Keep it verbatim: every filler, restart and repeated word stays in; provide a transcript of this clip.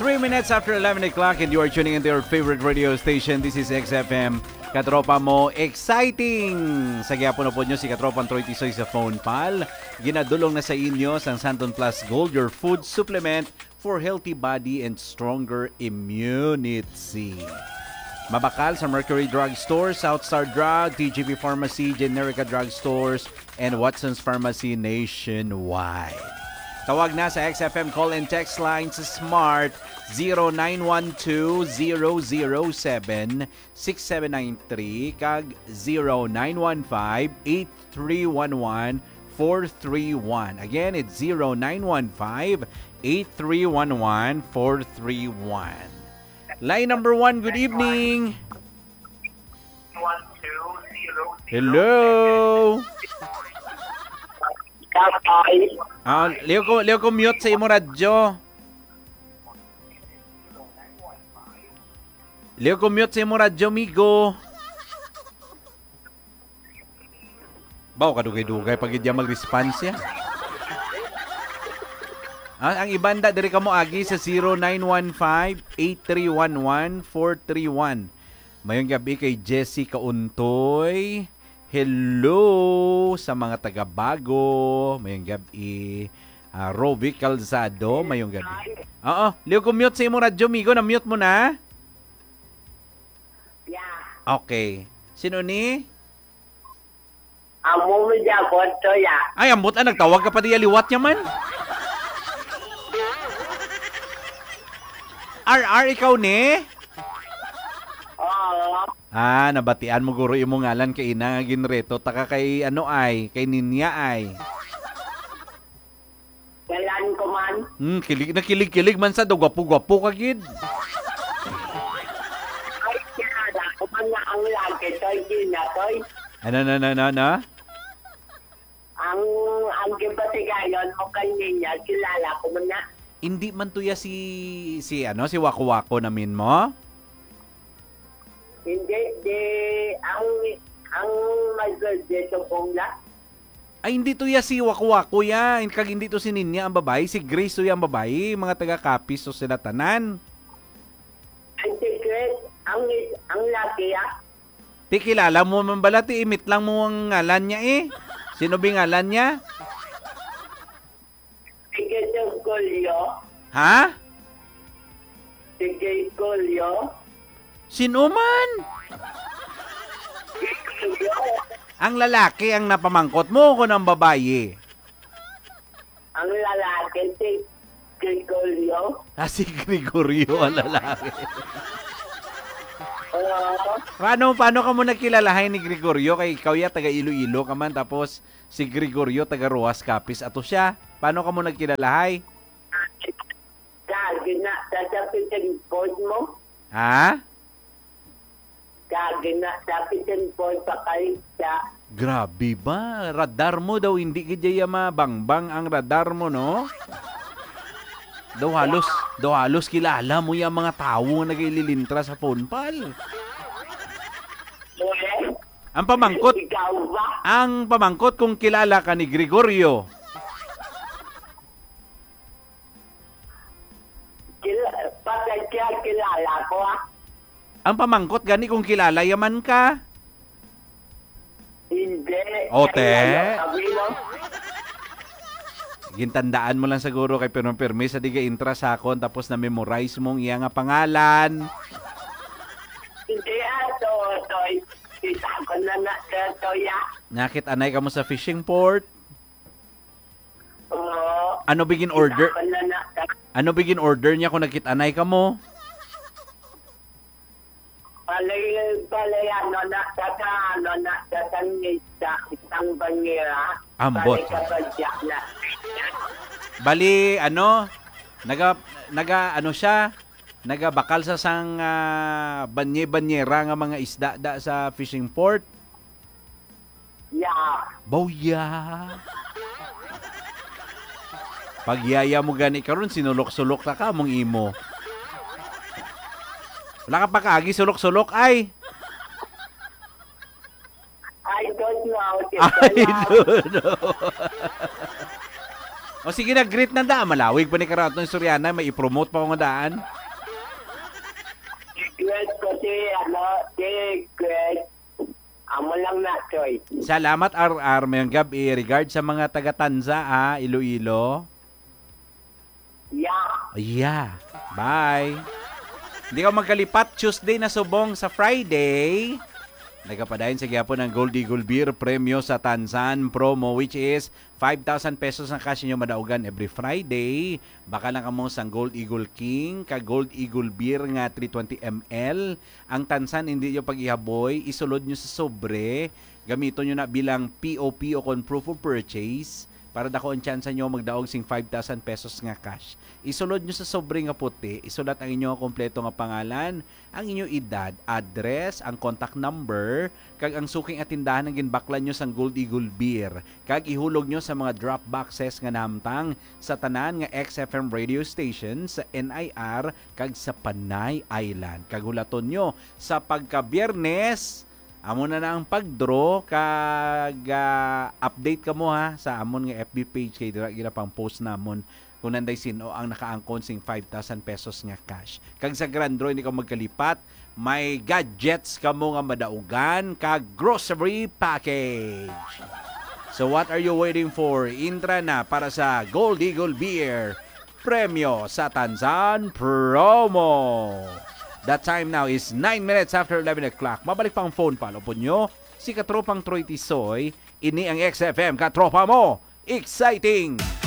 Three minutes after eleven o'clock and you are tuning into your favorite radio station. This is X F M. Katropa mo, exciting! Sa gyapon na po nyo si Katropang Troy Tisoy sa phone pal. Ginadulong na sa inyo sang Santon Plus Gold, your food supplement for healthy body and stronger immunity. Mabakal sa Mercury Drug Store, Southstar Drug, T G P Pharmacy, Generica Drug Stores, and Watson's Pharmacy nationwide. Tawag na sa X F M call and text line sa Smart zero nine one two zero zero seven six seven nine three kag zero nine one five eight three one one four three one. Again, it's zero nine one five eight three one one four three one. Line number one, good evening. Hello. Ah, liyo ko, liyo ko mute sa imo radyo. Liyo ko mute sa imo radyo, migo. Baw kadugay-dugay pag idya mag-response ya. Ah, ang ibanda diri kamo agi sa zero nine one five eight three one one four three one. Mayong gabi kay Jessie Kauntoy. Hello sa mga taga-Bago. Mayong gabi. Uh, Rovi Calzado. Mayong gabi. Oo. Leo ko mute sa imong radyo, migo. Na-mute mo na? Yeah. Okay. Sino ni? Amo mo dyan ko to ya. Ay, ambot ah. Nagtawag ka pa di aliwat niya man. R R, ikaw ni? Oo. Ah, nabatian mo guro imong ngalan kay ina nga ginreto taka kay ano ay, kay Ninya ay. Kailan ko man? Hmm, kilig na kilig-kilig man sa do gwapo-gwapo ka gid. Ay, kinada ko man na ang laki to'y ginatoy. Ano na na na na? Ang ang gibatigayon mo kay niya, kilala ko man na. Hindi man tuya si si ano si Waku Waku namin mo? Hindi, di, ang, ang mag-birthday to kong la. Ay hindi tuya si Waku Waku ya, kag hindi to si Ninya ang babae, si Grace tuya ang babae, mga taga-Capiz to sila tanan. Ang secret, ang, ang laki ah. Ti kilala mo man bala, ti imit lang mo ang ngalan niya eh. Sino ba ngalan niya? Sige, Kolyo. Ha? Sige, Kolyo. Sino man? Ang lalaki ang napamangkot mo ko ng babae. Ang lalaki, si Gregorio. Ah, si Gregorio ang lalaki. Oo. Paano, paano ka mo nagkilalahay ni Gregorio? Kay ikaw ya, taga Iloilo ka man, tapos si Gregorio, taga Rojas Capiz. Ato siya, paano ka mo nagkilalahay? Kagi na, sasapitin po mo. Ha? Kagi na, sasapitin po pa kayo sa... Grabe ba? Radar mo daw, hindi kaya mabangbang ang radar mo, no? Daw halos, daw halos kilala mo yung mga tao na nag-ililintra sa phone pal. Eh? Ang pamangkot, Ikaw ba? ang pamangkot kung kilala ka ni Gregorio. Kila, patay siya kilala ko ah. Ang pamangkot gani kung kilala yaman ka. Hindi. Ote. Ay, ano, sabi mo? Gintandaan mo lang siguro kay Perong Perme sa diga intra sa akon tapos na memorize mong iya nga pangalan. Hindi ato, toy. Kita ko na na, toy ah. Nakit anay ka mo sa fishing port. Oo. Ano bigin order? Kita ko na na, Ano bigin order niya kung nakit-anay ka mo? palay, palay, ano na, tata, ano na, tatangisa, isang banyera. Ambot. Palay kapadyak na. Bali, ano, naga, naga, ano siya, nagabakal sa sang uh, banye-banyera nga mga isda da sa fishing port. Yeah. Bawya. Pagyaya mo gani karon sinulok-sulok ta ka mong imo. Wala ka pa kaagi sulok-sulok ay. I don't know. I don't know. O sige na, greet na da. Malawig pa ni Karaton Soriana. May i-promote pa akong daan. Secret ko si, ano, secret. Amo lang na, Choy. Salamat, R R. Mayong gabi. Regard sa mga taga-Tanza, ah, Iloilo. Yeah. Yeah. Bye. Hindi ka magkalipat Tuesday na subong sa Friday. Nagkapadayon sa gyapon ng Gold Eagle Beer premyo sa Tanzan promo which is five thousand pesos ang cash ninyo madaugan every Friday. Baka lang kamo sang Gold Eagle King ka Gold Eagle Beer nga three twenty milliliters. Ang Tanzan hindi nyo pag-ihaboy, isulod nyo sa sobre. Gamiton nyo na bilang P O P o kon proof of purchase para dako ang tsansa nyo magdaog sing five thousand pesos nga cash. Isulod nyo sa sobre nga puti, isulat ang inyong kompleto nga pangalan, ang inyong edad, address, ang contact number, kag ang suking atindahan ng ginbaklan nyo sang Gold Eagle Beer. Kag ihulog nyo sa mga drop boxes nga namtang sa tanan nga X F M radio station sa N I R kag sa Panay Island. Kag hulaton nyo sa pagka-Biyernes, amo na na ang pag-draw kag uh, update ka mo ha sa amon nga F B page kay dira gina pang post namon kung nanday sino ang nakaangkon sing five thousand pesos nga cash. Kag sa grand draw hindi ka magkalipat, may gadgets ka mo nga madaugan kag grocery package. So what are you waiting for? Intra na para sa Gold Eagle Beer premyo sa Tanzan promo. That time now is nine minutes after eleven o'clock. Mabalik pang phone palo po nyo. Si Katropang Troy Tisoy. Ini ang X F M. Katropa mo. Exciting!